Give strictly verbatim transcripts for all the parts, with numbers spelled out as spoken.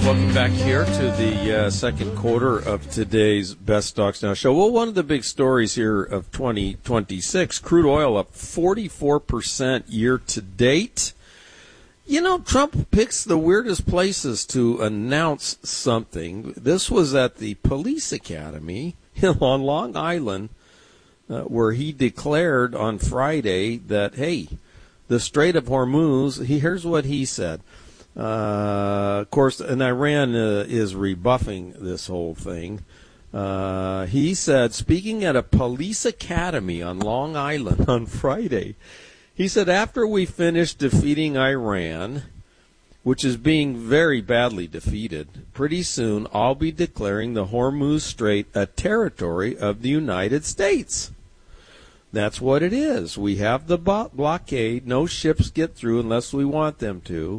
Welcome back here to the uh, second quarter of today's Best Stocks Now show. Well, one of the big stories here of twenty twenty-six, crude oil up forty-four percent year to date. You know, Trump picks the weirdest places to announce something. This was at the police academy on Long Island, uh, where he declared on Friday that, hey, the Strait of Hormuz, he, here's what he said. Uh, of course, and Iran uh, is rebuffing this whole thing. Uh, he said, speaking at a police academy on Long Island on Friday, he said, after we finish defeating Iran, which is being very badly defeated, pretty soon I'll be declaring the Hormuz Strait a territory of the United States. That's what it is. We have the blockade. No ships get through unless we want them to.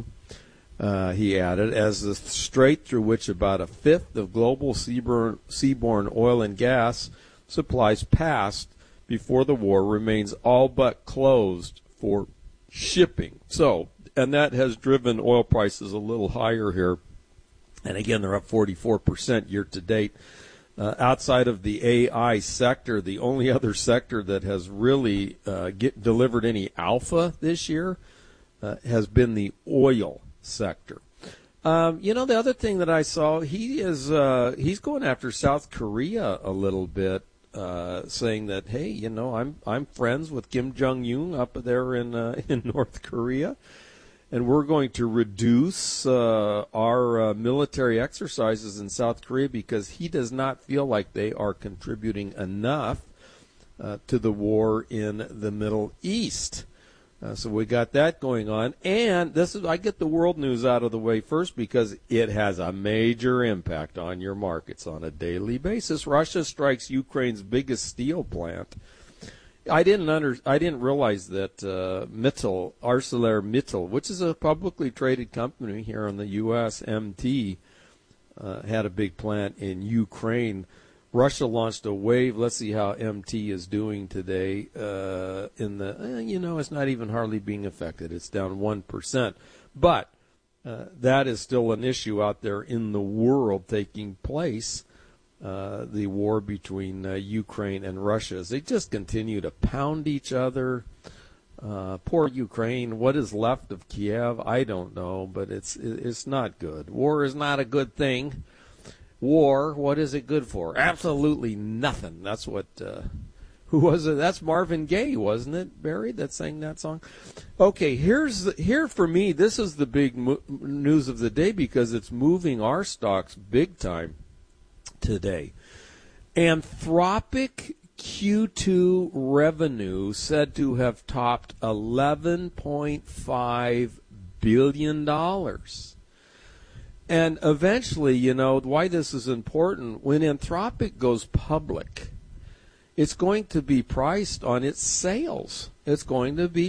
Uh, he added, as the strait through which about a fifth of global seaborne, seaborne oil and gas supplies passed before the war remains all but closed for shipping. So, and that has driven oil prices a little higher here. And again, they're up forty-four percent year to date. Uh, outside of the A I sector, the only other sector that has really uh, get, delivered any alpha this year uh, has been the oil sector. Um, you know, the other thing that I saw, he is uh, he's going after South Korea a little bit, uh, saying that, hey, you know, I'm I'm friends with Kim Jong-un up there in uh, in North Korea, and we're going to reduce uh, our uh, military exercises in South Korea because he does not feel like they are contributing enough uh, to the war in the Middle East. Uh, so we got that going on, and this is I get the world news out of the way first because it has a major impact on your markets on a daily basis. Russia strikes Ukraine's biggest steel plant. I didn't under I didn't realize that uh, Mittal, ArcelorMittal, which is a publicly traded company here in the U S, M T, uh, had a big plant in Ukraine. Russia launched a wave. Let's see how M T is doing today. Uh, in the, eh, you know, it's not even hardly being affected. It's down one percent. But uh, that is still an issue out there in the world taking place, uh, the war between uh, Ukraine and Russia. As they just continue to pound each other. Uh, poor Ukraine. What is left of Kiev? I don't know, but it's it's not good. War is not a good thing. War, what is it good for? Absolutely nothing. That's what, uh, who was it? That's Marvin Gaye, wasn't it, Barry, that sang that song? Okay, here's the, here for me, this is the big mo- news of the day because it's moving our stocks big time today. Anthropic Q two revenue said to have topped eleven point five billion dollars. And eventually, you know, why this is important, when Anthropic goes public, it's going to be priced on its sales. It's going to be